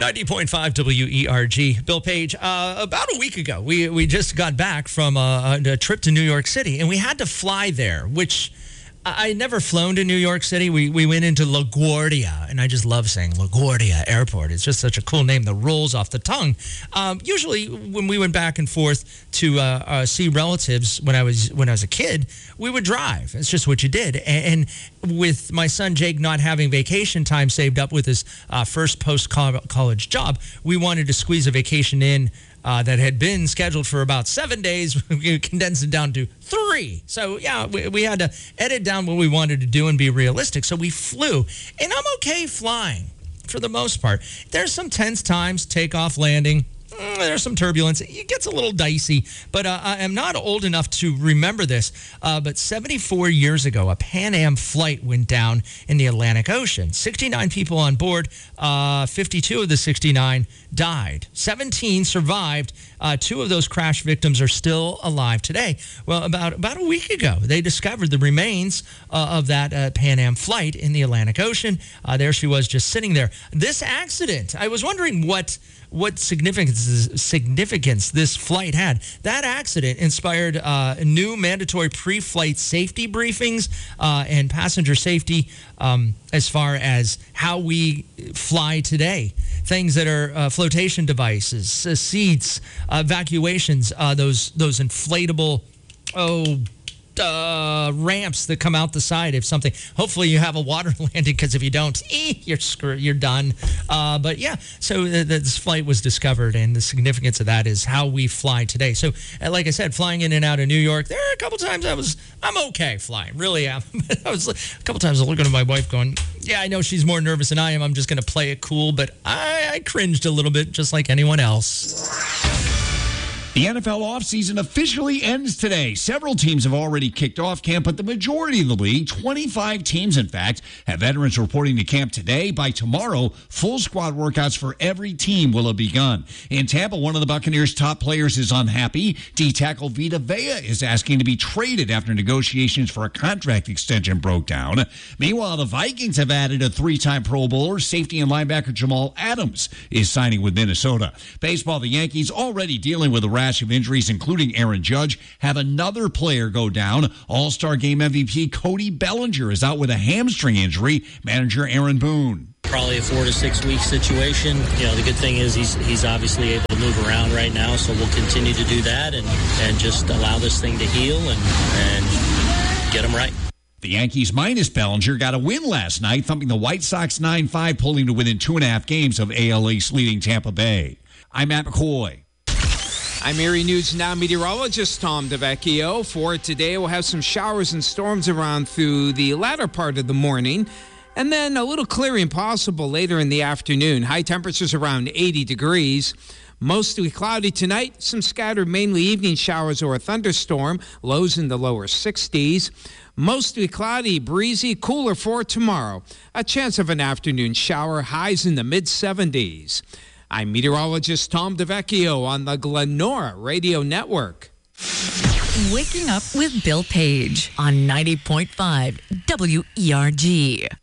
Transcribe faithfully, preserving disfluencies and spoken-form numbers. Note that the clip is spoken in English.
ninety point five W E R G. Bill Page, uh, about a week ago, we, we just got back from a, a trip to New York City, and we had to fly there, which I, I never flown to New York City. We, we went into LaGuardia, and I just love saying LaGuardia Airport. It's just such a cool name that rolls off the tongue. Um, usually, when we went back and forth to uh, uh, see relatives when I was when I was a kid, we would drive. It's just what you did. And, and with my son Jake not having vacation time saved up with his uh, first post-college job, we wanted to squeeze a vacation in uh, that had been scheduled for about seven days. We condensed it down to three. So, yeah, we, we had to edit down what we wanted to do and be realistic. So we flew. And I'm okay flying for the most part. There's some tense times, takeoff, landing. There's some turbulence. It gets a little dicey, but uh, I am not old enough to remember this. Uh, but seventy-four years ago, a Pan Am flight went down in the Atlantic Ocean. sixty-nine people on board. Uh, fifty-two of the sixty-nine died. seventeen survived. Uh, two of those crash victims are still alive today. Well, about about a week ago, they discovered the remains uh, of that uh, Pan Am flight in the Atlantic Ocean. Uh, there she was, just sitting there. This accident, I was wondering what... what significance significance this flight had. That accident inspired uh, new mandatory pre-flight safety briefings uh, and passenger safety um, as far as how we fly today. Things that are uh, flotation devices, uh, seats, uh, evacuations, uh, those those inflatable, oh, Uh, ramps that come out the side if something. Hopefully you have a water landing, because if you don't, eh, you're screwed, you're done. Uh, but yeah, so uh, this flight was discovered, and the significance of that is how we fly today. So, uh, like I said, flying in and out of New York, there are a couple times I was, I'm okay flying, really am. I was a couple times I was looking at my wife going, yeah, I know she's more nervous than I am. I'm just going to play it cool, but I, I cringed a little bit, just like anyone else. The N F L offseason officially ends today. Several teams have already kicked off camp, but the majority of the league, twenty-five teams in fact, have veterans reporting to camp today. By tomorrow, full squad workouts for every team will have begun. In Tampa, one of the Buccaneers' top players is unhappy. D-tackle Vita Vea is asking to be traded after negotiations for a contract extension broke down. Meanwhile, the Vikings have added a three-time Pro Bowler. Safety and linebacker Jamal Adams is signing with Minnesota. Baseball, the Yankees already dealing with a of injuries, including Aaron Judge, have another player go down. All-Star Game M V P Cody Bellinger is out with a hamstring injury. Manager Aaron Boone. Probably a four to six week situation. You know, the good thing is he's he's obviously able to move around right now, so we'll continue to do that and, and just allow this thing to heal and, and get him right. The Yankees minus Bellinger got a win last night, thumping the White Sox nine five, pulling to within two and a half games of A L East leading Tampa Bay. I'm Matt McCoy. I'm Erie News Now meteorologist Tom DeVecchio. For today, we'll have some showers and storms around through the latter part of the morning, and then a little clearing possible later in the afternoon. High temperatures around eighty degrees. Mostly cloudy tonight. Some scattered mainly evening showers or a thunderstorm. Lows in the lower sixties. Mostly cloudy, breezy, cooler for tomorrow. A chance of an afternoon shower. Highs in the mid seventies. I'm meteorologist Tom DeVecchio on the Glenora Radio Network. Waking up with Bill Page on ninety point five W E R G.